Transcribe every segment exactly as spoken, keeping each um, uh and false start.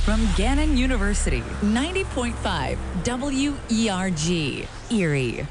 From Gannon University, ninety point five W E R G, Erie.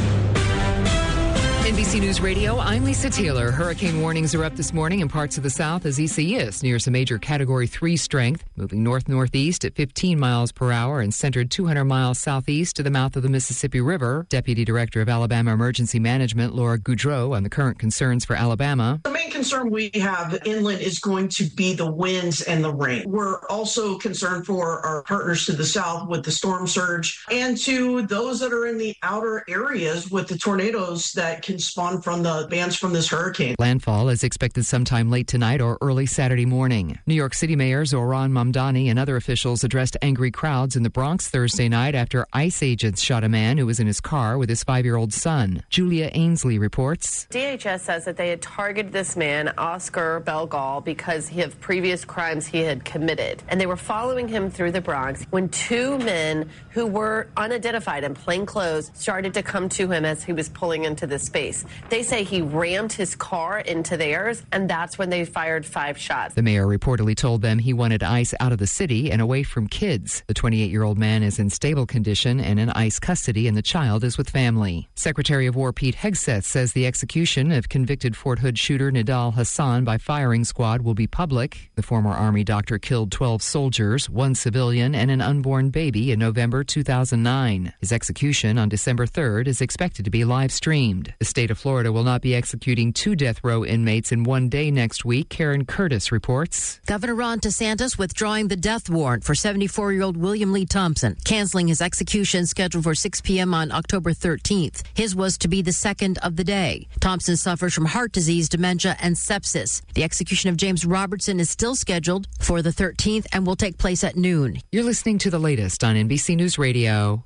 N B C News Radio, I'm Lisa Taylor. Hurricane warnings are up this morning in parts of the south as Isaias nears a major Category three strength, moving north-northeast at fifteen miles per hour and centered two hundred miles southeast to the mouth of the Mississippi River. Deputy Director of Alabama Emergency Management, Laura Goudreau, on the current concerns for Alabama. The main concern we have inland is going to be the winds and the rain. We're also concerned for our partners to the south with the storm surge and to those that are in the outer areas with the tornadoes that can spawn from the bands from this hurricane. Landfall is expected sometime late tonight or early Saturday morning. New York City Mayor Zohran Mamdani and other officials addressed angry crowds in the Bronx Thursday night after ICE agents shot a man who was in his car with his five-year-old son. Julia Ainsley reports. D H S says that they had targeted this man, Oscar Belgal, because of previous crimes he had committed. And they were following him through the Bronx when two men who were unidentified in plain clothes started to come to him as he was pulling into the space. They say he rammed his car into theirs, and that's when they fired five shots. The mayor reportedly told them he wanted ICE out of the city and away from kids. The twenty-eight-year-old man is in stable condition and in ICE custody, and the child is with family. Secretary of War Pete Hegseth says the execution of convicted Fort Hood shooter Nidal Hassan by firing squad will be public. The former Army doctor killed twelve soldiers, one civilian, and an unborn baby in November two thousand nine. His execution on December third is expected to be live-streamed. The state of Florida will not be executing two death row inmates in one day next week. Karen Curtis reports. Governor Ron DeSantis withdrawing the death warrant for seventy-four-year-old William Lee Thompson, canceling his execution scheduled for six p.m. on October thirteenth. His was to be the second of the day. Thompson suffers from heart disease, dementia, and sepsis. The execution of James Robertson is still scheduled for the thirteenth and will take place at noon. You're listening to the latest on N B C News Radio.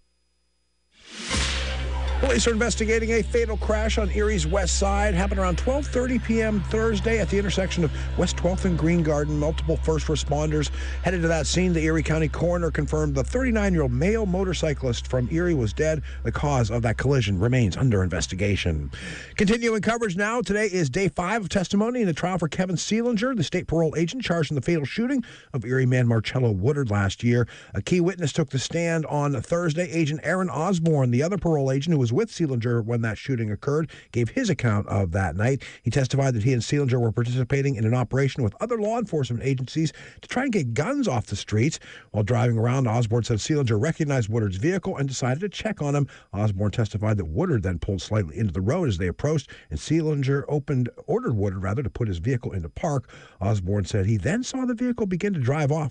Police are investigating a fatal crash on Erie's west side. Happened around twelve thirty p.m. Thursday at the intersection of West twelfth and Green Garden. Multiple first responders headed to that scene. The Erie County coroner confirmed the thirty-nine-year-old male motorcyclist from Erie was dead. The cause of that collision remains under investigation. Continuing coverage now. Today is day five of testimony in the trial for Kevin Seelinger, the state parole agent charged in the fatal shooting of Erie man Marcello Woodard last year. A key witness took the stand on Thursday. Agent Aaron Osborne, the other parole agent who was with Seelinger when that shooting occurred, gave his account of that night. He testified that he and Seelinger were participating in an operation with other law enforcement agencies to try and get guns off the streets. While driving around, Osborne said Seelinger recognized Woodard's vehicle and decided to check on him. Osborne testified that Woodard then pulled slightly into the road as they approached, and Seelinger opened, ordered Woodard rather, to put his vehicle into park. Osborne said he then saw the vehicle begin to drive off